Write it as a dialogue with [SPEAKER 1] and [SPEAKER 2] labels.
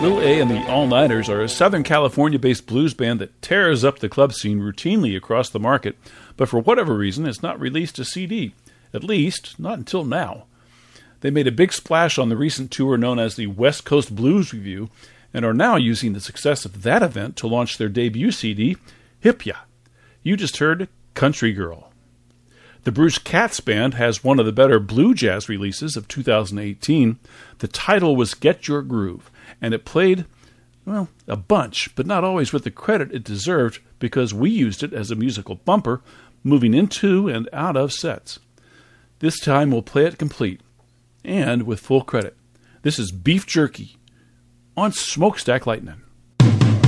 [SPEAKER 1] Lil A and the All-Nighters are a Southern California-based blues band that tears up the club scene routinely across the market, but for whatever reason has not released a CD, at least not until now. They made a big splash on the recent tour known as the West Coast Blues Review, and are now using the success of that event to launch their debut CD, Hip Ya. You just heard Country Girl. The Bruce Katz Band has one of the better blue jazz releases of 2018. The title was Get Your Groove, and it played, well, a bunch, but not always with the credit it deserved because we used it as a musical bumper, moving into and out of sets. This time we'll play it complete, and with full credit. This is Beef Jerky on Smokestack Lightning.